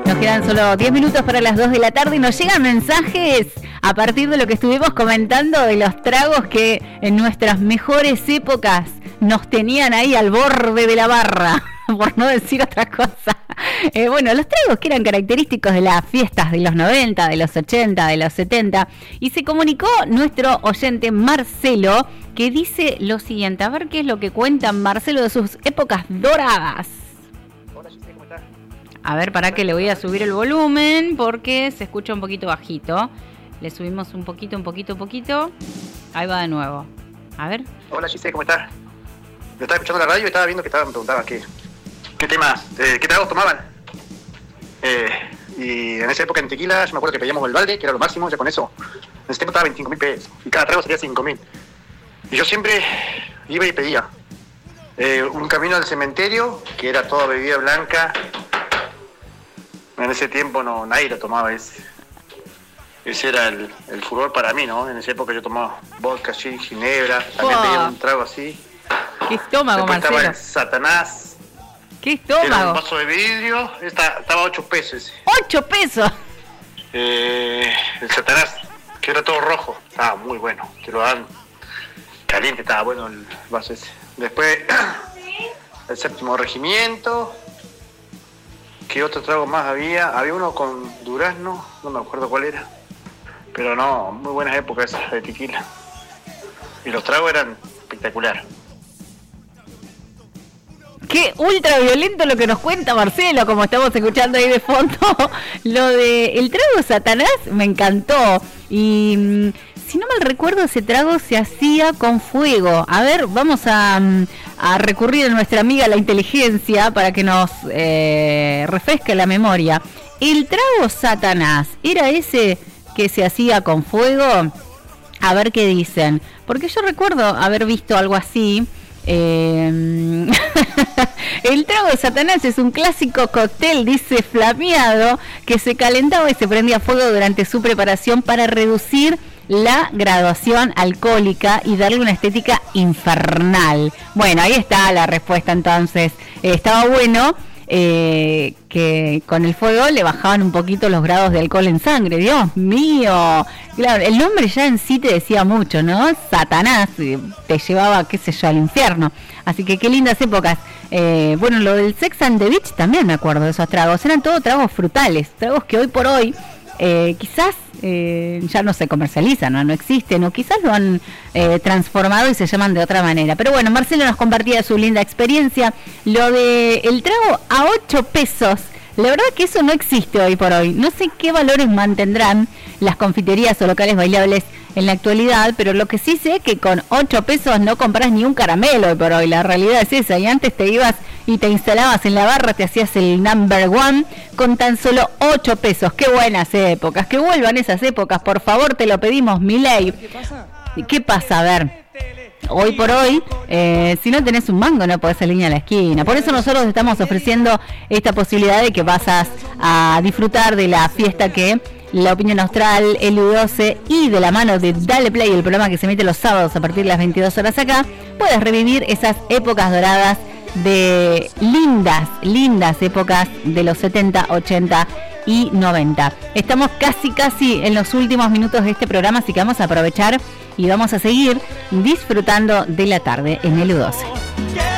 Nos quedan solo 10 minutos para las 2 de la tarde y nos llegan mensajes a partir de lo que estuvimos comentando de los tragos que en nuestras mejores épocas nos tenían ahí al borde de la barra, por no decir otra cosa. Bueno, los tragos que eran característicos de las fiestas de los 90, de los 80, de los 70, y se comunicó nuestro oyente Marcelo, que dice lo siguiente. A ver qué es lo que cuenta Marcelo de sus épocas doradas. Hola, Giselle, ¿cómo estás? A ver, para que le voy a subir el volumen porque se escucha un poquito bajito. Le subimos un poquito. Ahí va de nuevo. A ver. Hola, Giselle, ¿cómo estás? Yo estaba escuchando la radio y estaba viendo que me preguntaban qué temas, qué tragos tomaban. Y en esa época en tequila, yo me acuerdo que pedíamos el balde, que era lo máximo, ya con eso. En ese tiempo estaba 25.000 pesos y cada trago salía 5.000. Y yo siempre iba y pedía un camino al cementerio, que era toda bebida blanca. En ese tiempo nadie lo tomaba ese era el furor para mí, ¿no? En esa época yo tomaba vodka, gin, ginebra, también pedía un trago así. ¡Qué estómago, después Marcelo! Estaba el Satanás. ¡Qué estómago! Era un vaso de vidrio, estaba 8 pesos. ¡8 pesos! El Satanás, que era todo rojo, estaba muy bueno. Te lo dan caliente, estaba bueno el vaso ese. Después, el séptimo regimiento. ¿Qué otro trago más había? Había uno con durazno, no me acuerdo cuál era. Pero no, muy buenas épocas esas de tequila. Y los tragos eran espectaculares. Qué ultra violento lo que nos cuenta Marcelo, como estamos escuchando ahí de fondo. Lo de el trago Satanás me encantó. Y si no mal recuerdo, ese trago se hacía con fuego. A ver, vamos a recurrir a nuestra amiga la inteligencia para que nos refresque la memoria. El trago Satanás, ¿era ese que se hacía con fuego? A ver qué dicen. Porque yo recuerdo haber visto algo así. El trago de Satanás es un clásico cóctel, dice flameado, que se calentaba y se prendía a fuego durante su preparación para reducir la graduación alcohólica y darle una estética infernal. Bueno, ahí está la respuesta entonces. Estaba bueno que con el fuego le bajaban un poquito los grados de alcohol en sangre. Dios mío. Claro, el nombre ya en sí te decía mucho, ¿no? Satanás te llevaba, qué sé yo, al infierno. Así que qué lindas épocas. Bueno, lo del Sex and the Beach también me acuerdo de esos tragos. Eran todos tragos frutales, tragos que hoy por hoy quizás ya no se comercializan, no existen, o quizás lo han transformado y se llaman de otra manera. Pero bueno, Marcelo nos compartía su linda experiencia. Lo de el trago a 8 pesos, la verdad que eso no existe hoy por hoy. No sé qué valores mantendrán las confiterías o locales bailables en la actualidad, pero lo que sí sé es que con 8 pesos no compras ni un caramelo hoy por hoy. La realidad es esa, y antes te ibas y te instalabas en la barra, te hacías el number one con tan solo 8 pesos. Qué buenas épocas, que vuelvan esas épocas, por favor, te lo pedimos, Milei. ¿Qué pasa? A ver, hoy por hoy, si no tenés un mango no podés salir ni a la esquina. Por eso nosotros estamos ofreciendo esta posibilidad de que vas a disfrutar de la fiesta que La Opinión Austral, el U12 y de la mano de Dale Play, el programa que se emite los sábados a partir de las 22 horas acá, puedes revivir esas épocas doradas de lindas épocas de los 70, 80 y 90. Estamos casi en los últimos minutos de este programa, así que vamos a aprovechar y vamos a seguir disfrutando de la tarde en el U12.